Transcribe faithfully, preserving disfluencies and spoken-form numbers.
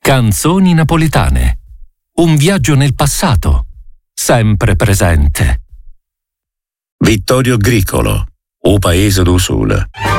Canzoni napoletane. Un viaggio nel passato, sempre presente. Vittorio Gricolo, O Paese do Sole.